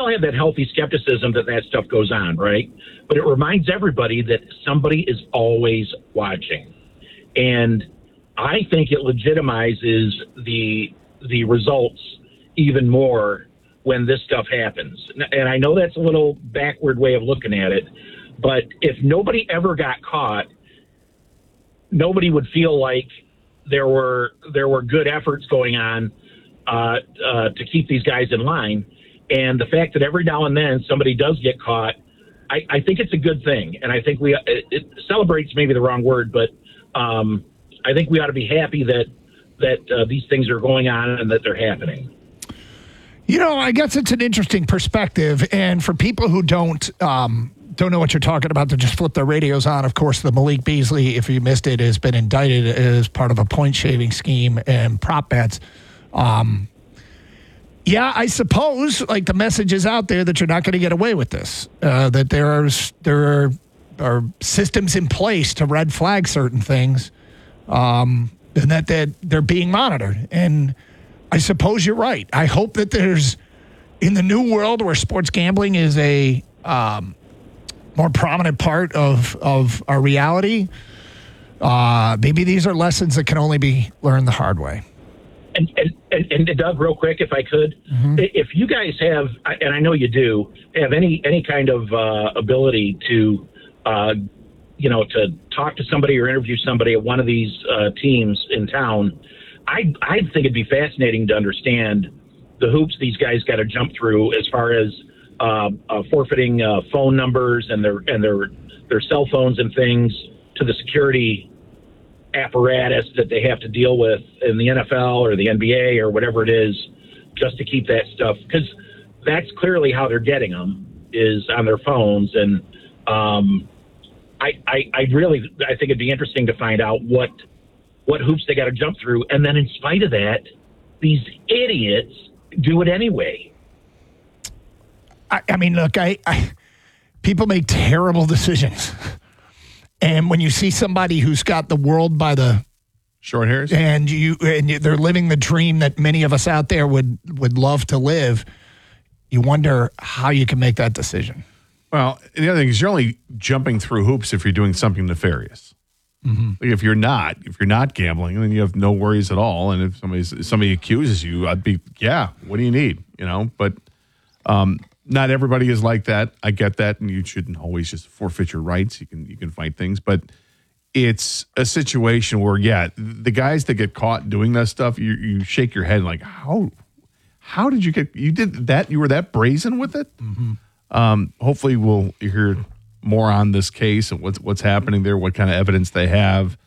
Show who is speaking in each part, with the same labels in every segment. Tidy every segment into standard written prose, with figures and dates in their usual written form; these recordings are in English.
Speaker 1: all have that healthy skepticism that stuff goes on, right? But it reminds everybody that somebody is always watching. And I think it legitimizes the results even more when this stuff happens. And I know that's a little backward way of looking at it, but if nobody ever got caught, nobody would feel like there were good efforts going on to keep these guys in line. And the fact that every now and then somebody does get caught, I think it's a good thing. And I think it celebrates maybe the wrong word, but I think we ought to be happy that these things are going on and that they're happening.
Speaker 2: You know, I guess it's an interesting perspective. And for people who don't know what you're talking about, to just flip their radios on, of course, the Malik Beasley, if you missed it, has been indicted as part of a point-shaving scheme and prop bets. Yeah, I suppose, like, the message is out there that you're not going to get away with this, that there are systems in place to red flag certain things, and that they're being monitored. And I suppose you're right. I hope that there's, in the new world where sports gambling is a more prominent part of our reality, maybe these are lessons that can only be learned the hard way.
Speaker 1: And Doug, real quick, if I could, if you guys have, and I know you do, have any kind of ability to, to talk to somebody or interview somebody at one of these teams in town, I think it'd be fascinating to understand the hoops these guys got to jump through as far as forfeiting phone numbers and their cell phones and things to the security apparatus that they have to deal with in the NFL or the NBA or whatever it is, just to keep that stuff, because that's clearly how they're getting them, is on their phones. And I think it'd be interesting to find out what hoops they got to jump through, and then in spite of that, these idiots do it anyway.
Speaker 2: I mean, look, people make terrible decisions. And when you see somebody who's got the world by the
Speaker 3: short hairs,
Speaker 2: and they're living the dream that many of us out there would love to live, you wonder how you can make that decision.
Speaker 3: Well, the other thing is you're only jumping through hoops if you're doing something nefarious. Mm-hmm. Like if you're not gambling, then you have no worries at all. And if somebody accuses you, I'd be, what do you need? But not everybody is like that. I get that, and you shouldn't always just forfeit your rights. You can fight things, but it's a situation where, the guys that get caught doing that stuff, you shake your head like, how did you did that? You were that brazen with it? Mm-hmm. Hopefully we'll hear more on this case and what's happening there, what kind of evidence they have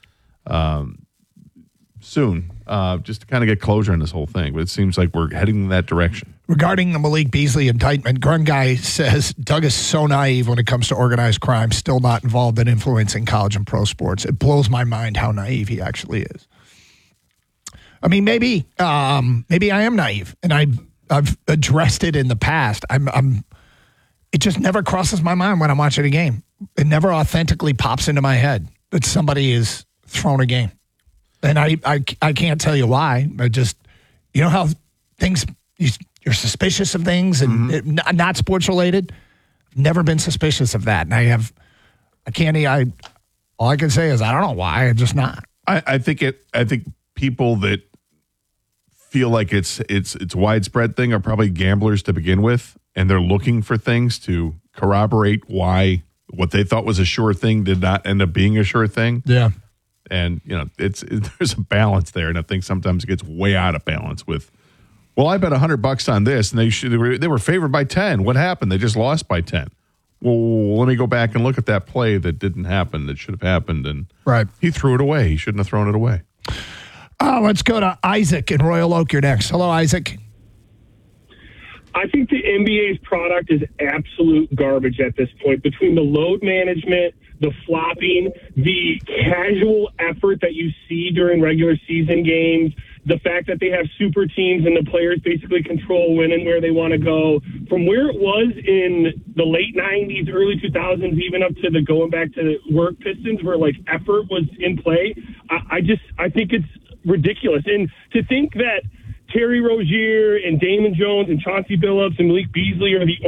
Speaker 3: soon, just to kind of get closure on this whole thing. But it seems like we're heading in that direction. Regarding
Speaker 2: the Malik Beasley indictment, Grun Guy says Doug is so naive when it comes to organized crime, still not involved in influencing college and pro sports. It blows my mind how naive he actually is. I mean, maybe I am naive, and I've addressed it in the past. It just never crosses my mind when I'm watching a game. It never authentically pops into my head that somebody is thrown a game. And I can't tell you why. I just, how things, you're suspicious of things and not sports related. Never been suspicious of that. And all I can say is I don't know why. I'm just not.
Speaker 3: I think people that feel like it's widespread thing are probably gamblers to begin with, and they're looking for things to corroborate why what they thought was a sure thing did not end up being a sure thing.
Speaker 2: Yeah.
Speaker 3: And, there's a balance there. And I think sometimes it gets way out of balance with, well, I bet $100 on this, and they were favored by 10. What happened? They just lost by 10. Well, let me go back and look at that play that didn't happen, that should have happened. And
Speaker 2: right.
Speaker 3: He threw it away. He shouldn't have thrown it away.
Speaker 2: Let's go to Isaac in Royal Oak. You're next. Hello, Isaac.
Speaker 4: I think the NBA's product is absolute garbage at this point. Between the load management, the flopping, the casual effort that you see during regular season games, the fact that they have super teams and the players basically control when and where they want to go, from where it was in the late 90s, early 2000s, even up to the going back to the work Pistons where like effort was in play, I think it's ridiculous. And to think that Terry Rozier and Damon Jones and Chauncey Billups and Malik Beasley are the